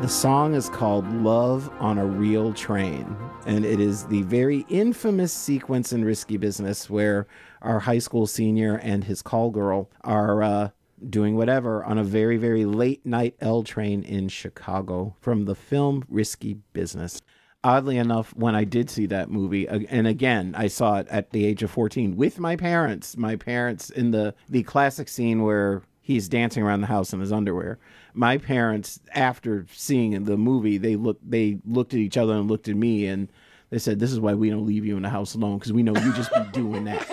The song is called Love on a Real Train, and it is the very infamous sequence in Risky Business where our high school senior and his call girl are doing whatever on a very, very late night L train in Chicago from the film Risky Business. Oddly enough, when I did see that movie, and again, I saw it at the age of 14 with my parents in the classic scene where he's dancing around the house in his underwear. My parents, after seeing the movie, they looked at each other and looked at me, and they said, "This is why we don't leave you in the house alone, because we know you just be doing that."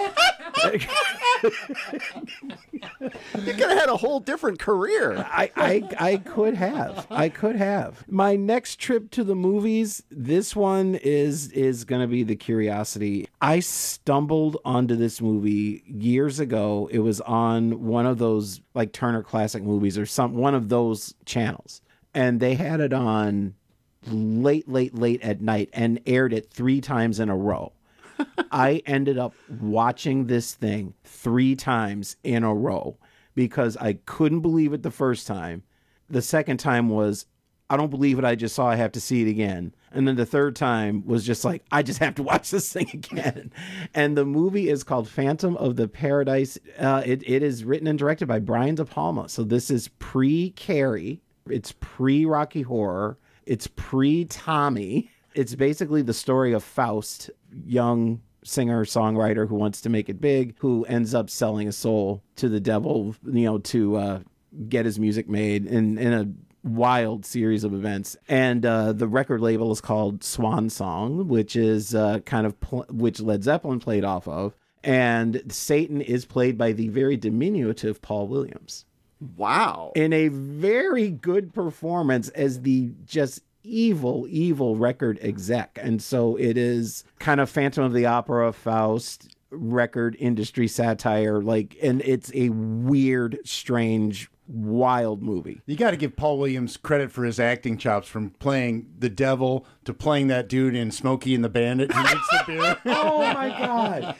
You could have had a whole different career. I could have. My next trip to the movies, this one is going to be the curiosity. I stumbled onto this movie years ago. It was on one of those like Turner Classic Movies or one of those channels. And they had it on late at night and aired it 3 times in a row. I ended up watching this thing 3 times in a row because I couldn't believe it the first time. The second time was, I don't believe it I just saw, I have to see it again. And then the third time was just like, I just have to watch this thing again. And the movie is called Phantom of the Paradise. It is written and directed by Brian De Palma. So this is pre-Carrie. It's pre-Rocky Horror. It's pre-Tommy. It's basically the story of Faust, young singer-songwriter who wants to make it big, who ends up selling his soul to the devil, to get his music made in a wild series of events. And the record label is called Swan Song, which is which Led Zeppelin played off of. And Satan is played by the very diminutive Paul Williams. Wow. In a very good performance as the just evil record exec. And so it is kind of Phantom of the Opera, Faust, record industry satire, and it's a weird, strange, wild movie. You got to give Paul Williams credit for his acting chops, from playing the devil to playing that dude in Smokey and the Bandit who needs the beer. Oh my God.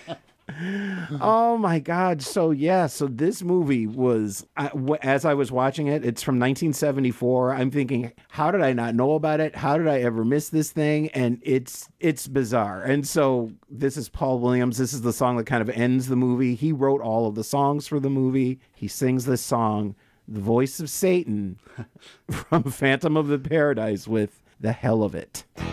Oh my God. So this movie was, as I was watching it, it's from 1974. I'm thinking, how did I not know about it? How did I ever miss this thing? And it's bizarre. And so this is Paul Williams. This is the song that kind of ends the movie. He wrote all of the songs for the movie. He sings this song, the voice of Satan from Phantom of the Paradise, with The Hell of It.